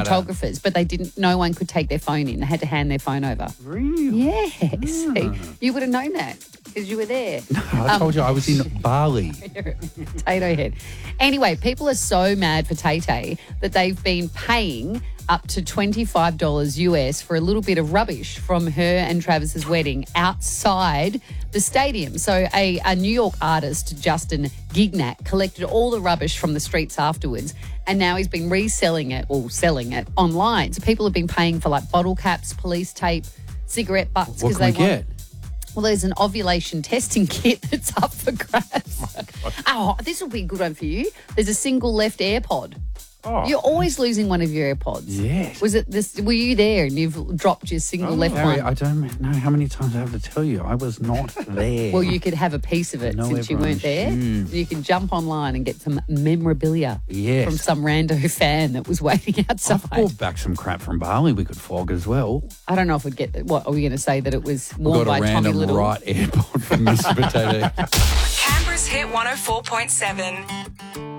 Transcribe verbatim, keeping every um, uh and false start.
photographers, but they didn't. No one could take their phone in. They had to hand their phone over. Really? Yes. Ah. You would have known that because you were there. I Um, told you I was in Bali. Potato head. Anyway, people are so mad for Tay-Tay that they've been paying up to twenty-five dollars U S for a little bit of rubbish from her and Travis's wedding outside the stadium. So a, a New York artist, Justin Gignac, collected all the rubbish from the streets afterwards, and now he's been reselling it or selling it online. So people have been paying for like bottle caps, police tape, cigarette butts. What can we they want, get? Well, there's an ovulation testing kit that's up for grabs. Oh, oh, this will be a good one for you. There's a single left AirPod. Oh. You're always losing one of your AirPods. Yes. Was it this? Were you there and you've dropped your single Oh, left Harry, one? I don't know how many times I have to tell you. I was not there. Well, you could have a piece of it No, since you weren't there. everyone's- You can jump online and get some memorabilia Yes. from some rando fan that was waiting outside. I've brought back some crap from Bali we could flog as well. I don't know if we'd get. What are we going to say that it was We worn got by a Tommy random Little? right AirPod from Mister Potato. Canberra's Hit one oh four point seven.